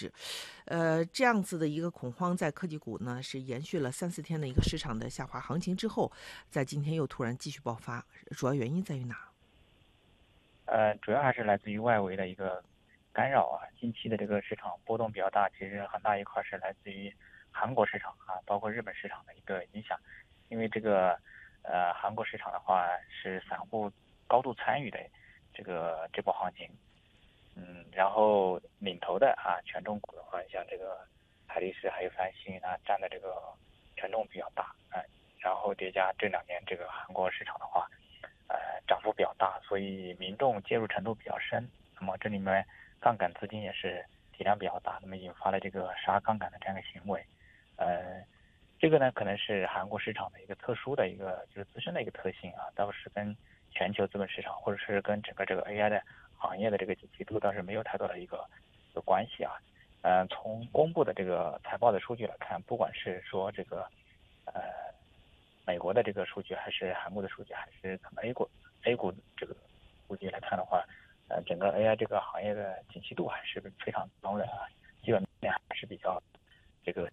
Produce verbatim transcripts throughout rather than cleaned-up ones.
势。呃，这样子的一个恐慌在科技股呢是延续了三四天的一个市场的下滑行情之后，在今天又突然继续爆发，主要原因在于哪？ 呃，主要还是来自于外围的一个干扰啊。近期的这个市场波动比较大，其实很大一块是来自于韩国市场啊，包括日本市场的一个影响。因为这个呃韩国市场的话是散户高度参与的这个这波行情，嗯，然后领头的啊权重股的话，像这个海力士还有三星，它占的这个权重比较大啊、呃，然后叠加这两年这个韩国市场的话。呃，涨幅比较大，所以民众介入程度比较深。那么这里面杠杆资金也是体量比较大，那么引发了这个杀杠杆的这样一个行为。呃，这个呢可能是韩国市场的一个特殊的一个就是自身的一个特性啊，倒是跟全球资本市场或者是跟整个这个 A I 的行业的这个景气度倒是没有太多的一个一个关系啊。呃，从公布的这个财报的数据来看，不管是说这个呃。美国的这个数据，还是韩国的数据，还是从 A 股 A 股这个数据来看的话，呃，整个 A I 这个行业的景气度还是非常高的啊，基本面还是比较这个。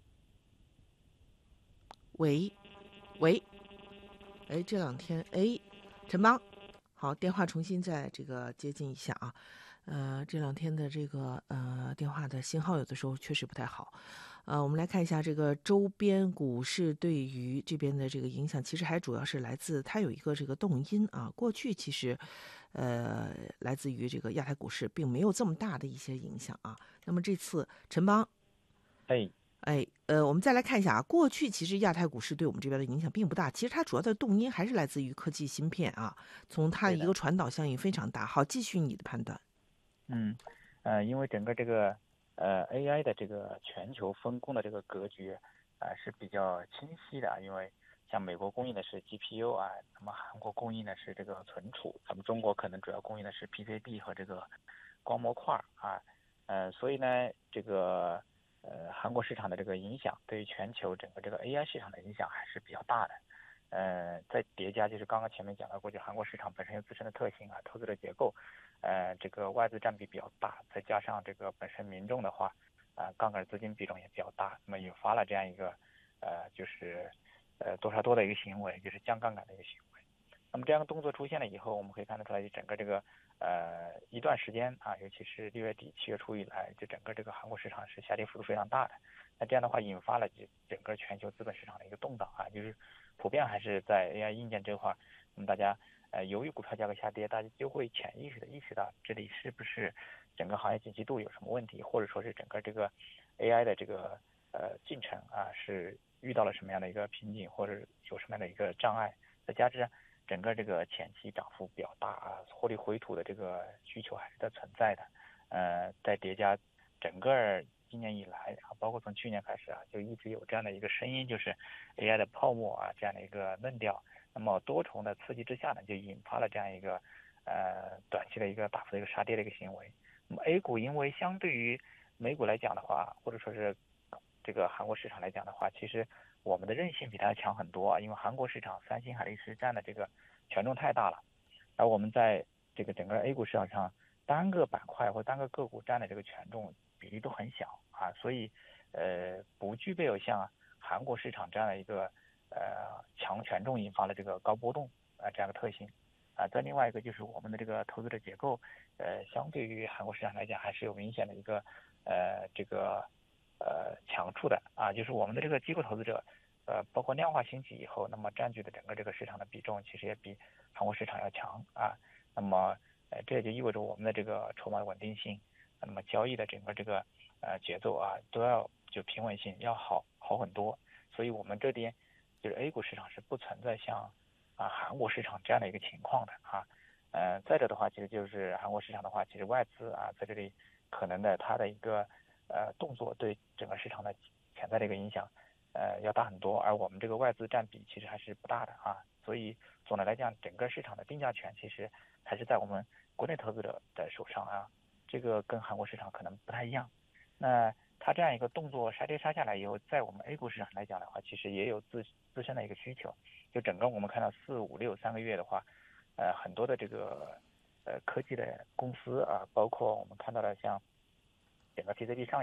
喂，喂，哎，这两天哎，陈邦，好，电话重新再这个接近一下啊。呃，这两天的这个呃电话的信号有的时候确实不太好。呃，我们来看一下这个周边股市对于这边的这个影响，其实还主要是来自它有一个这个动因啊。过去其实，呃，来自于这个亚太股市并没有这么大的一些影响啊。那么这次陈邦， 哎， 哎，呃，我们再来看一下啊，过去其实亚太股市对我们这边的影响并不大，其实它主要的动因还是来自于科技芯片啊，从它的对的， 一个传导效应非常大。好，继续你的判断。 嗯，呃，因为整个这个呃 A I 的这个全球分工的这个格局啊、呃、是比较清晰的啊，因为像美国供应的是 G P U 啊，那么韩国供应的是这个存储，咱们中国可能主要供应的是 P C B 和这个光模块啊，呃，所以呢，这个呃韩国市场的这个影响对于全球整个这个 A I 市场的影响还是比较大的。呃，再叠加就是刚刚前面讲到过，就韩国市场本身有自身的特性啊，投资者结构，呃，这个外资占比比较大，再加上这个本身民众的话，啊、呃，杠杆资金比重也比较大，那么引发了这样一个，呃，就是呃多杀多的一个行为，就是降杠杆的一个行为。那么这样的动作出现了以后，我们可以看得出来，整个这个呃一段时间啊，尤其是六月底七月初以来，就整个这个韩国市场是下跌幅度非常大的。那这样的话，引发了整个全球资本市场的一个动荡啊，就是普遍还是在 A I 硬件这块，那么大家呃由于股票价格下跌，大家就会潜意识的意识到这里是不是整个行业景气度有什么问题，或者说是整个这个 A I 的这个呃进程啊是遇到了什么样的一个瓶颈，或者有什么样的一个障碍，再加之整个这个前期涨幅比较大啊，获利回吐的这个需求还是在存在的，呃，再叠加整个今年以来啊，包括从去年开始啊，就一直有这样的一个声音，就是 A I 的泡沫啊这样的一个论调。那么多重的刺激之下呢，就引发了这样一个呃短期的一个大幅的一个杀跌的一个行为。那么 A 股因为相对于美股来讲的话，或者说是这个韩国市场来讲的话，其实我们的韧性比它强很多啊，因为韩国市场三星、海力士占的这个权重太大了，而我们在这个整个 A 股市场上，单个板块或单个个股占的这个权重比例都很小啊，所以呃不具备有像韩国市场这样的一个呃强权重引发了这个高波动啊、呃、这样的特性啊。再另外一个就是我们的这个投资者结构，呃相对于韩国市场来讲还是有明显的一个呃这个呃强处的啊，就是我们的这个机构投资者。呃，包括量化兴起以后，那么占据的整个这个市场的比重，其实也比韩国市场要强啊。那么，呃，这也就意味着我们的这个筹码稳定性，那么交易的整个这个呃节奏啊，都要就平稳性要好好很多。所以我们这边就是 A 股市场是不存在像啊韩国市场这样的一个情况的啊。呃，再者的话，其实就是韩国市场的话，其实外资啊在这里可能的它的一个呃动作对整个市场的潜在的一个影响。呃，要大很多，而我们这个外资占比其实还是不大的啊，所以总的来讲，整个市场的定价权其实还是在我们国内投资者的手上啊，这个跟韩国市场可能不太一样。那它这样一个动作杀跌杀下来以后，在我们 A 股市场来讲的话，其实也有自自身的一个需求，就整个我们看到四五六三个月的话，呃，很多的这个呃科技的公司啊，包括我们看到的像整个 P C B 上。